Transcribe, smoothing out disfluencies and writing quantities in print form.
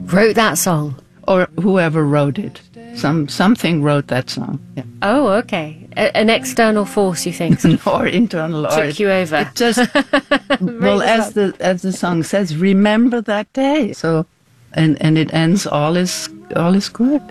wrote that song. Or whoever wrote it. Something wrote that song. Yeah. Oh, okay. An external force, you think, sort of Or internal. took you over. It just, well, as the song says, remember that day. So, and it ends, all is good.